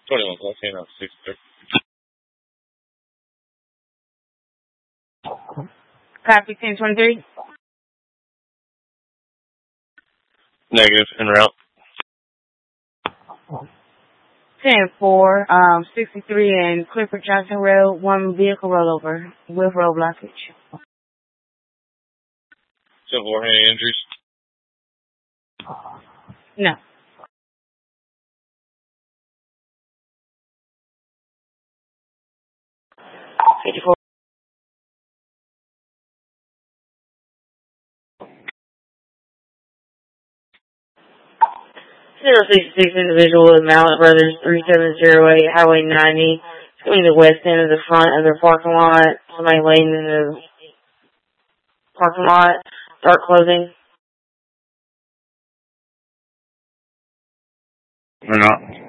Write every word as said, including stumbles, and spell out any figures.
twenty-one, Montana, six thirty. Copy, ten twenty-three. Negative, en route. ten four, um, sixty-three and Clifford Johnson Road, one vehicle rollover with road blockage. ten four, any injuries? No. fifty-four. zero sixty-six individual with Mallet Brothers, three seven zero eight, Highway ninety. It's going to the west end of the front of their parking lot. Somebody laying in the parking lot. Dark clothing. Or not?